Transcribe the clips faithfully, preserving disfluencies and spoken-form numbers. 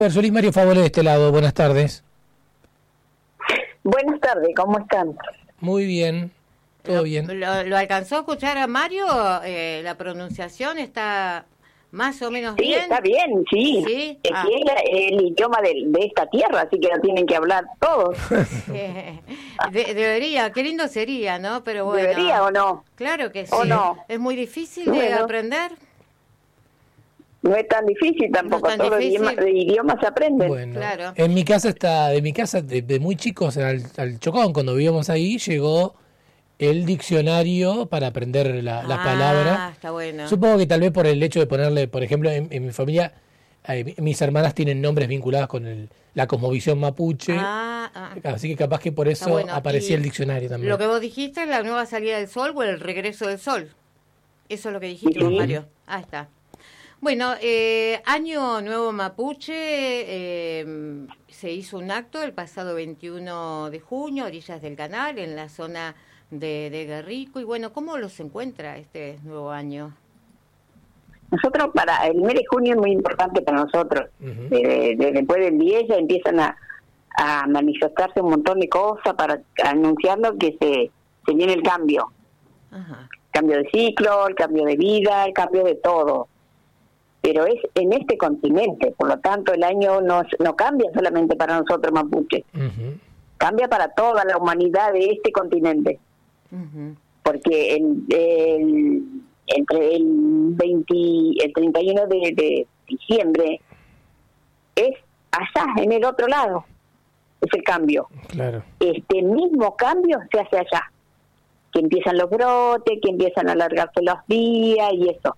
Solís Mario Favole de este lado, buenas tardes. Buenas tardes, ¿cómo están? Muy bien, todo ¿Lo, bien. Lo, ¿Lo alcanzó a escuchar a Mario? Eh, ¿La pronunciación está más o menos sí, bien? Sí, está bien, sí. ¿Sí? Es Ah. que es el idioma de, de esta tierra, así que lo tienen que hablar todos. Eh, de, debería, qué lindo sería, ¿no? Pero bueno. ¿Debería o no? Claro que sí. ¿O no? ¿Es muy difícil de Bueno. aprender? No es tan difícil tampoco, No es tan todos los difícil. idiomas, idiomas se aprenden. Bueno, Claro. en mi casa está, de mi casa, de, de muy chicos al, al Chocón, cuando vivíamos ahí, llegó el diccionario para aprender la, la ah, palabra. está bueno. Supongo que tal vez por el hecho de ponerle, por ejemplo, en, en mi familia, eh, mis hermanas tienen nombres vinculados con el, la cosmovisión mapuche, Ah, ah. así que capaz que por Está eso bueno. aparecía Y el diccionario también. Lo que vos dijiste es la nueva salida del sol o el regreso del sol. Eso es lo que dijiste, Sí. vos, Mario. Ah, está. Bueno, eh, Año Nuevo Mapuche, eh, se hizo un acto el pasado veintiuno de junio, a orillas del canal, en la zona de, de Guerrico. Y bueno, ¿cómo los encuentra este nuevo año? Nosotros, para el mes de junio es muy importante para nosotros. Ujú. de, de- después del diez ya empiezan a, a manifestarse un montón de cosas para anunciarnos que se, se viene el cambio. Ajá. Cambio de ciclo, el cambio de vida, el cambio de todo. Pero es en este continente, por lo tanto el año no, no cambia solamente para nosotros mapuches, Ujú. cambia para toda la humanidad de este continente, Ujú. porque el, el, entre el, veinte, el treinta y uno de, de diciembre es allá, en el otro lado, es el cambio. Claro. Este mismo cambio se hace allá, que empiezan los brotes, que empiezan a alargarse los días y eso.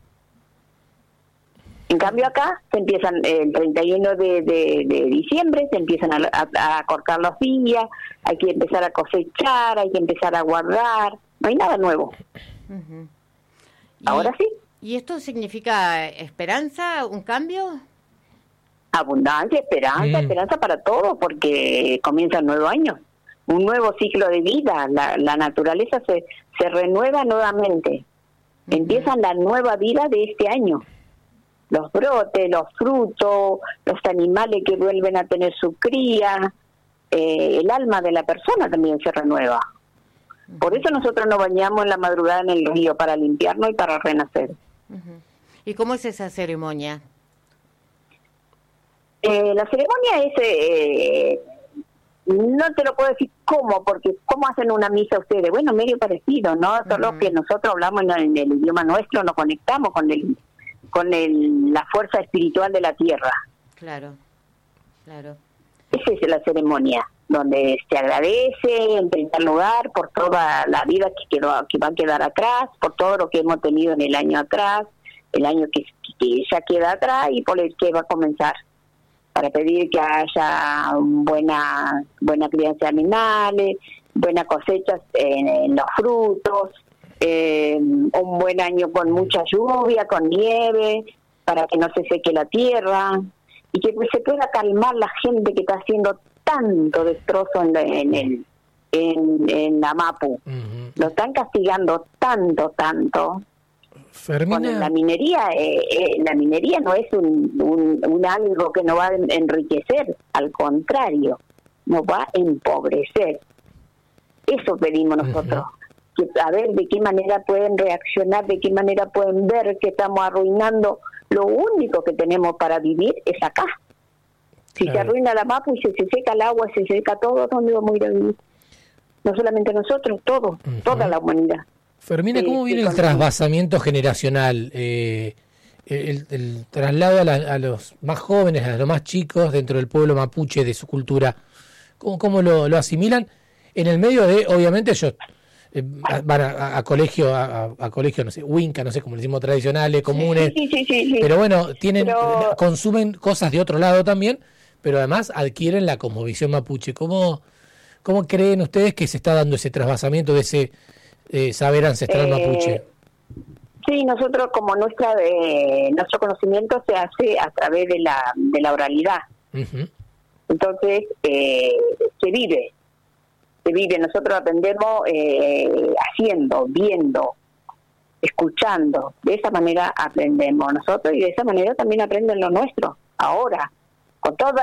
En cambio acá se empiezan el treinta y uno de, de, de diciembre, se empiezan a, a, a cortar los días, hay que empezar a cosechar, hay que empezar a guardar, no hay nada nuevo. Ujú. Y- Ahora sí, ¿Y esto significa esperanza, un cambio? abundancia, esperanza, Mm. esperanza para todos, porque comienza un nuevo año, un nuevo ciclo de vida, la, la naturaleza se, se renueva nuevamente, Ujú. empieza la nueva vida de este año. Los brotes, los frutos, los animales que vuelven a tener su cría, eh, el alma de la persona también se renueva. Por eso nosotros nos bañamos en la madrugada en el río, para limpiarnos y para renacer. Ujú. ¿Y cómo es esa ceremonia? Eh, la ceremonia es, eh, no te lo puedo decir cómo, porque cómo hacen una misa ustedes. Bueno, medio parecido, ¿no? Solo Ujú. que nosotros hablamos en, en el idioma nuestro, nos conectamos con el con el, la fuerza espiritual de la tierra. Claro, claro. Esa es la ceremonia, donde se agradece en primer lugar por toda la vida que quedó, que va a quedar atrás, por todo lo que hemos tenido en el año atrás, el año que, que ya queda atrás y por el que va a comenzar, para pedir que haya buena buena crianza de animales, buena cosecha en, en los frutos, eh, un buen año con mucha lluvia, con nieve, para que no se seque la tierra y que pues, se pueda calmar la gente que está haciendo tanto destrozo en, la, en el en, en la Mapu. Ujú. Lo están castigando tanto, tanto. Fermina. Con la minería, eh, eh, la minería no es un, un, un algo que nos va a enriquecer, al contrario, nos va a empobrecer. Eso pedimos nosotros, que a ver de qué manera pueden reaccionar, de qué manera pueden ver que estamos arruinando. Lo único que tenemos para vivir es acá. Si Claro. se arruina la Mapu y se, se seca el agua, se seca todo, ¿dónde vamos a ir a vivir? No solamente nosotros, todos, Ujú. toda la humanidad. Fermina, Sí, ¿cómo sí, viene el con- trasvasamiento generacional? Eh, el, el traslado a, la- a los más jóvenes, a los más chicos dentro del pueblo mapuche, de su cultura. ¿Cómo, cómo lo, lo asimilan? En el medio de, obviamente, ellos eh, van a, a- a colegio, a, a- a colegio, no sé, Winca, no sé, como le decimos, tradicionales, comunes. Sí, sí, sí, sí. Pero bueno, tienen Pero- consumen cosas de otro lado también, pero además adquieren la cosmovisión mapuche. ¿Cómo, cómo creen ustedes que se está dando ese trasvasamiento de ese eh, saber ancestral Eh, mapuche? Sí, nosotros como nuestra eh, nuestro conocimiento se hace a través de la de la oralidad. Ujú. Entonces eh, se vive, se vive. Nosotros aprendemos eh, haciendo, viendo, escuchando. De esa manera aprendemos nosotros y de esa manera también aprenden lo nuestro ahora. con toda